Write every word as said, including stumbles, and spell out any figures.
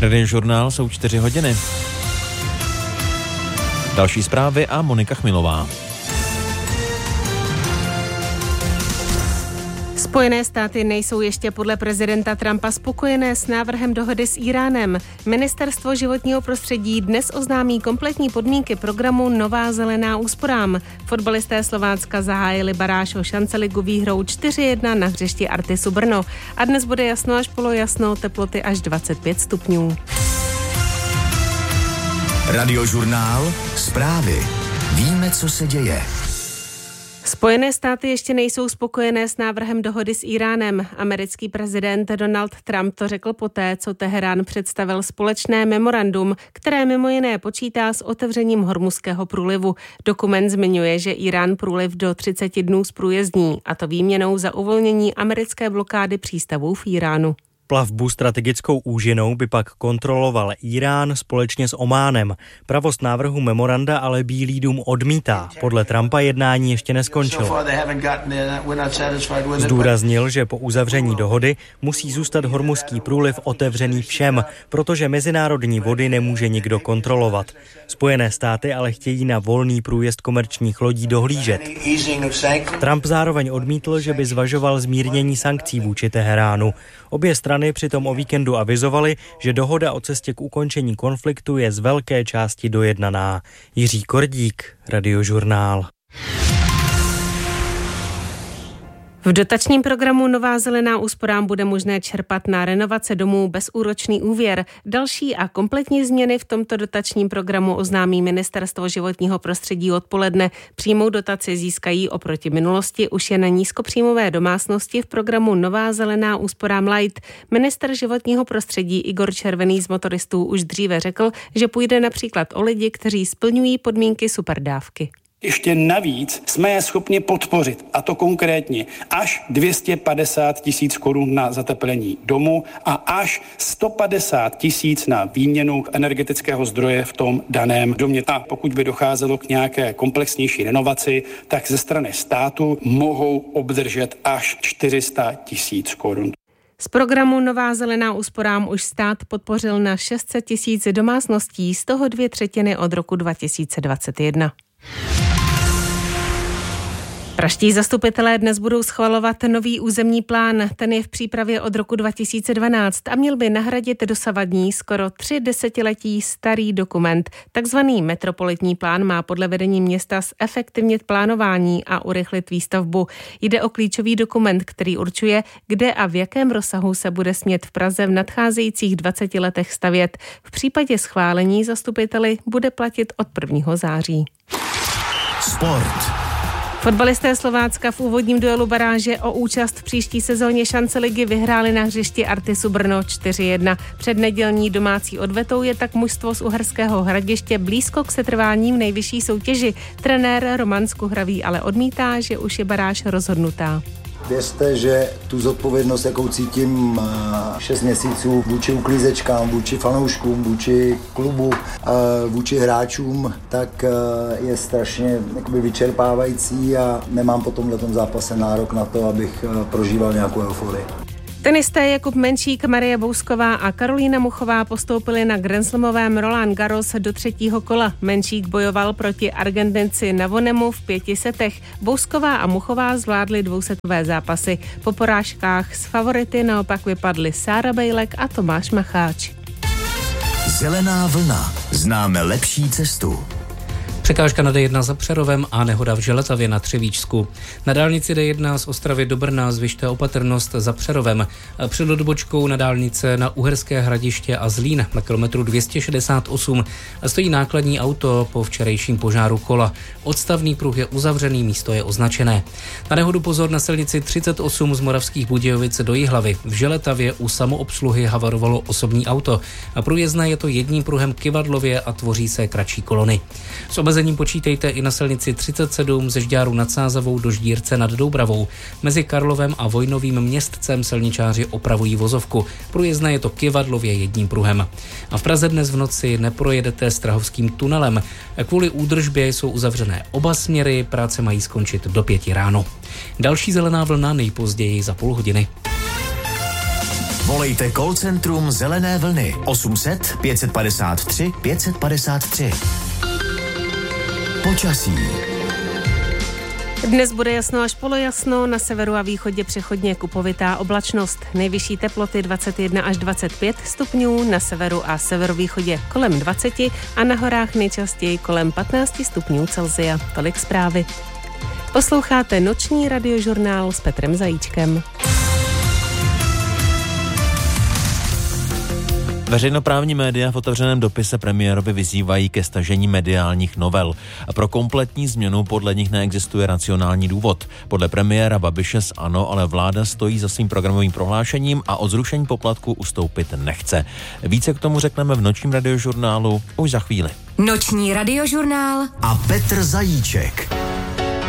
Radiožurnál jsou čtyři hodiny. Další zprávy a Monika Chmilová. Spojené státy nejsou ještě podle prezidenta Trumpa spokojené s návrhem dohody s Íránem. Ministerstvo životního prostředí dnes oznámí kompletní podmínky programu Nová zelená úsporám. Fotbalisté Slovácka zahájili baráž o šanceligu výhrou čtyři jedna na hřišti Artisu Brno. A dnes bude jasno až polojasno, teploty až dvacet pět stupňů. Radiožurnál, zprávy. Víme, co se děje. Spojené státy ještě nejsou spokojené s návrhem dohody s Íránem. Americký prezident Donald Trump to řekl poté, co Teherán představil společné memorandum, které mimo jiné počítá s otevřením Hormuzského průlivu. Dokument zmiňuje, že Írán průliv do třicet dnů zprůjezdní, a to výměnou za uvolnění americké blokády přístavů v Íránu. Plavbu strategickou úžinou by pak kontroloval Írán společně s Ománem. Pravost návrhu memoranda ale Bílý dům odmítá. Podle Trumpa jednání ještě neskončilo. Zdůraznil, že po uzavření dohody musí zůstat Hormuzský průliv otevřený všem, protože mezinárodní vody nemůže nikdo kontrolovat. Spojené státy ale chtějí na volný průjezd komerčních lodí dohlížet. Trump zároveň odmítl, že by zvažoval zmírnění sankcí vůči Teheránu. Obě strany přitom o víkendu avizovaly, že dohoda o cestě k ukončení konfliktu je z velké části dojednaná. Jiří Kordík, Radiožurnál. V dotačním programu Nová zelená úsporám bude možné čerpat na renovace domů bezúročný úvěr. Další a kompletní změny v tomto dotačním programu oznámí Ministerstvo životního prostředí odpoledne. Přímou dotaci získají oproti minulosti už jen nízkopříjmové domácnosti v programu Nová zelená úsporám Light. Ministr životního prostředí Igor Červený z Motoristů už dříve řekl, že půjde například o lidi, kteří splňují podmínky superdávky. Ještě navíc jsme je schopni podpořit, a to konkrétně až dvě stě padesát tisíc korun na zateplení domu a až sto padesát tisíc na výměnu energetického zdroje v tom daném domě. A pokud by docházelo k nějaké komplexnější renovaci, tak ze strany státu mohou obdržet až čtyři sta tisíc korun. Z programu Nová zelená úsporám už stát podpořil na šest set tisíc domácností, z toho dvě třetiny od roku dva tisíce dvacet jedna. Pražští zastupitelé dnes budou schvalovat nový územní plán. Ten je v přípravě od roku dva tisíce dvanáct a měl by nahradit dosavadní skoro tři desetiletí starý dokument. Takzvaný metropolitní plán má podle vedení města zefektivnit plánování a urychlit výstavbu. Jde o klíčový dokument, který určuje, kde a v jakém rozsahu se bude smět v Praze v nadcházejících dvaceti letech stavět. V případě schválení zastupiteli bude platit od prvního září. Sport. Fotbalisté Slovácka v úvodním duelu baráže o účast v příští sezóně šanceligy vyhráli na hřišti Artisu Brno čtyři jedna. Před nedělní domácí odvetou je tak mužstvo z Uherského Hradiště blízko k setrvání v nejvyšší soutěži. Trenér Roman Skuhravý ale odmítá, že už je baráž rozhodnutá. Věřte, že tu zodpovědnost, jakou cítím šest měsíců vůči uklízečkám, vůči fanouškům, vůči klubu, vůči hráčům, tak je strašně jakoby vyčerpávající a nemám po tomhletom zápase nárok na to, abych prožíval nějakou euforii. Tenisté Jakub Menčík, Marie Bousková a Karolína Muchová postoupili na grandslamovém Roland Garros do třetího kola. Menčík bojoval proti Argentinci Navonemu v pěti setech. Bousková a Muchová zvládly dvousetové zápasy. Po porážkách z favority naopak vypadly Sára Bejlek a Tomáš Macháč. Zelená vlna. Známe lepší cestu. Překážka na D jedna za Přerovem a nehoda v Želetavě na Třebíčsku. Na dálnici D jedna z Ostravy do Brna zvyšte opatrnost za Přerovem. Před odbočkou na dálnice na Uherské Hradiště a Zlín na kilometru dvě stě šedesát osm stojí nákladní auto po včerejším požáru kola. Odstavný pruh je uzavřený, místo je označené. Na nehodu pozor na silnici třicet osm z Moravských Budějovic do Jihlavy. V Želetavě u samoobsluhy havarovalo osobní auto. Průjezdné je to jedním pruhem Kyvadlově a tvoří se kratší kolony. S omezením počítejte i na silnici třicet sedm ze Žďáru nad Sázavou do Ždírce nad Doubravou. Mezi Karlovem a Vojnovým Městcem silničáři opravují vozovku. Průjezdné je to Kyvadlově jedním pruhem. A v Praze dnes v noci neprojedete Strahovským tunelem. Kvůli údržbě jsou uzavřené oba směry, práce mají skončit do pěti ráno. Další zelená vlna nejpozději za půl hodiny. Volejte call centrum Zelené vlny osm set pět padesát tři pět padesát tři. Počasí. Dnes bude jasno až polojasno, na severu a východě přechodně kupovitá oblačnost. Nejvyšší teploty dvacet jedna až dvacet pět stupňů, na severu a severovýchodě kolem dvacet a na horách nejčastěji kolem patnáct stupňů Celsia. Tolik zprávy. Posloucháte noční radiožurnál s Petrem Zajíčkem. Veřejnoprávní média v otevřeném dopise premiérovi vyzývají ke stažení mediálních novel. A pro kompletní změnu podle nich neexistuje racionální důvod. Podle premiéra Babiše z ANO ale vláda stojí za svým programovým prohlášením a od zrušení poplatku ustoupit nechce. Více k tomu řekneme v nočním radiožurnálu už za chvíli. Noční radiožurnál a Petr Zajíček.